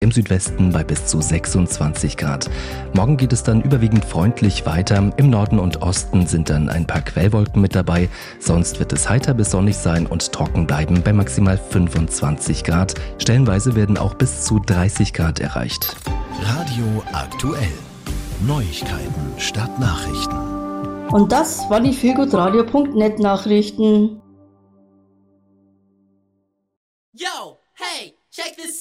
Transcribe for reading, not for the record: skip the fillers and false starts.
im Südwesten bei bis zu 26 Grad. Morgen geht es dann überwiegend freundlich weiter. Im Norden und Osten sind dann ein paar Quellwolken mit dabei. Sonst wird es heiter bis sonnig sein und trocken bleiben bei maximal 25 Grad. Stellenweise werden auch bis zu 30 Grad erreicht. Radio aktuell. Neuigkeiten statt Nachrichten. Und das war die feelgoodradio.net Nachrichten. Yo, hey, check this